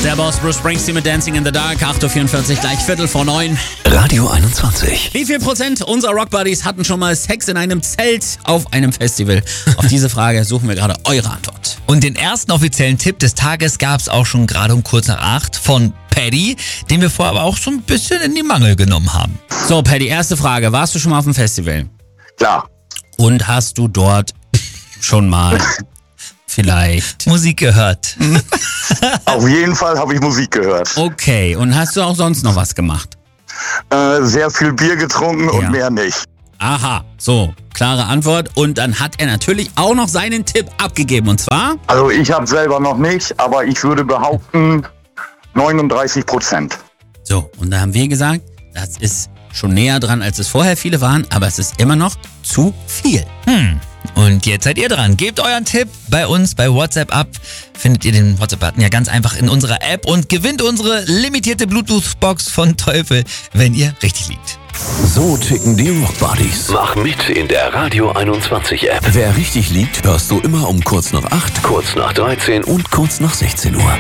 Der Boss Bruce Springsteen mit Dancing in the Dark, 8.44 Uhr, gleich 8:45. Radio 21. Wie viel Prozent unserer Rockbuddies hatten schon mal Sex in einem Zelt auf einem Festival? Auf diese Frage suchen wir gerade eure Antwort. Und den ersten offiziellen Tipp des Tages gab es auch schon gerade um kurz nach 8 von Paddy, den wir vorher aber auch so ein bisschen in die Mangel genommen haben. So, Paddy, erste Frage. Warst du schon mal auf dem Festival? Klar. Und hast du dort schon mal vielleicht Musik gehört. Auf jeden Fall habe ich Musik gehört. Okay, und hast du auch sonst noch was gemacht? Sehr viel Bier getrunken und mehr nicht. Aha, so, klare Antwort. Und dann hat er natürlich auch noch seinen Tipp abgegeben. Und zwar? Also ich habe selber noch nicht, aber ich würde behaupten 39%. So, und da haben wir gesagt, das ist schon näher dran, als es vorher viele waren, aber es ist immer noch zu viel. Und jetzt seid ihr dran. Gebt euren Tipp bei uns bei WhatsApp ab. Findet ihr den WhatsApp-Button ja ganz einfach in unserer App und gewinnt unsere limitierte Bluetooth-Box von Teufel, wenn ihr richtig liegt. So ticken die Rockbuddies. Mach mit in der Radio 21 App. Wer richtig liegt, hörst du immer um kurz nach 8, Kurz nach 13 und kurz nach 16 Uhr.